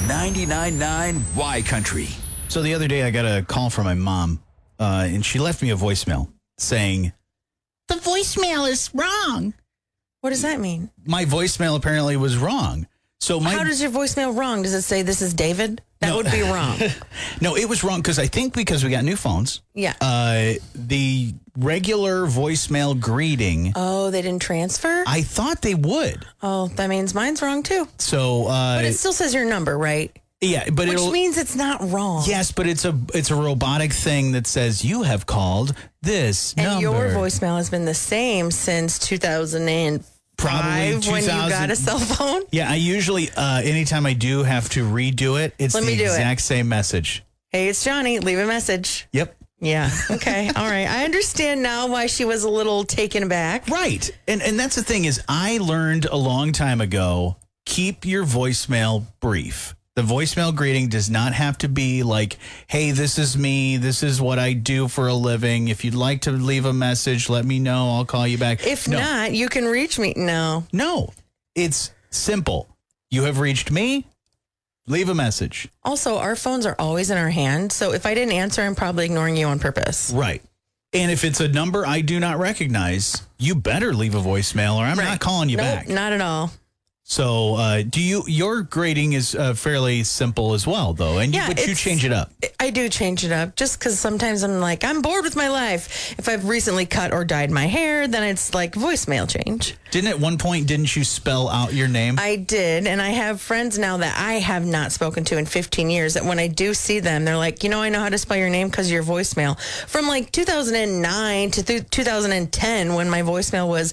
99.9 Y Country. So the other day I got a call from my mom, and she left me a voicemail saying, the voicemail is wrong. What does that mean? My voicemail apparently was wrong. So How does your voicemail wrong? Does it say this is David? That would be wrong. No, it was wrong because we got new phones. Yeah. The regular voicemail greeting. Oh, they didn't transfer? I thought they would. Oh, that means mine's wrong too. So, but it still says your number, right? Yeah, but Which means it's not wrong. Yes, but it's a robotic thing that says you have called this and number. Your voicemail has been the same since 2005 Probably when you got a cell phone. Yeah, I usually anytime I do have to redo it, it's the exact same message. Hey, it's Johnny. Leave a message. Yep. Yeah. Okay. All right. I understand now why she was a little taken aback. Right. And that's the thing is I learned a long time ago, keep your voicemail brief. The voicemail greeting does not have to be like, hey, this is me. This is what I do for a living. If you'd like to leave a message, let me know. I'll call you back. If not, you can reach me. No, it's simple. You have reached me. Leave a message. Also, our phones are always in our hand. So if I didn't answer, I'm probably ignoring you on purpose. Right. And if it's a number I do not recognize, you better leave a voicemail or I'm not calling you back. Not at all. So your grading is fairly simple as well, though. And but you change it up. I do change it up just because sometimes I'm like, I'm bored with my life. If I've recently cut or dyed my hair, then it's like voicemail change. At one point, didn't you spell out your name? I did. And I have friends now that I have not spoken to in 15 years that when I do see them, they're like, I know how to spell your name because of your voicemail. From like 2009 to 2010 when my voicemail was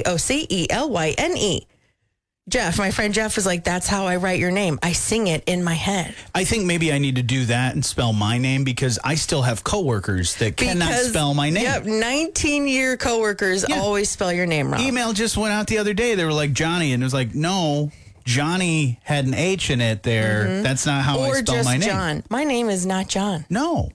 Jocelyne. Jeff, my friend Jeff was like, that's how I write your name. I sing it in my head. I think maybe I need to do that and spell my name because I still have coworkers that cannot spell my name. Yep, 19-year coworkers always spell your name wrong. Email just went out the other day. They were like, Johnny. And it was like, no, Johnny had an H in it there. Mm-hmm. That's not how I spell my name. Or just John. My name is not John. No.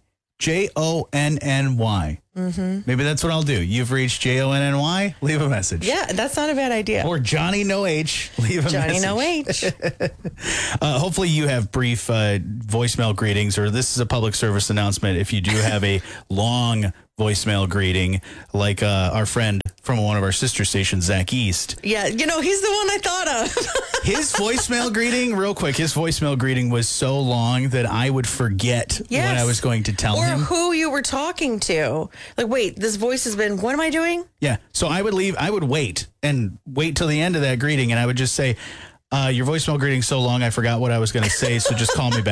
Jonny. Mm-hmm. Maybe that's what I'll do. You've reached Jonny. Leave a message. Yeah, that's not a bad idea. Or Johnny No H. Leave a message. Johnny No H. Hopefully you have brief voicemail greetings, or this is a public service announcement. If you do have a long voicemail greeting, like our friend from one of our sister stations, Zach East. Yeah, he's the one I thought of. His voicemail greeting, real quick, his voicemail greeting was so long that I would forget what I was going to tell him. Or who you were talking to. Like, wait, this voice has been, what am I doing? Yeah, so I would wait till the end of that greeting, and I would just say, your voicemail greeting's so long I forgot what I was going to say, so just call me back.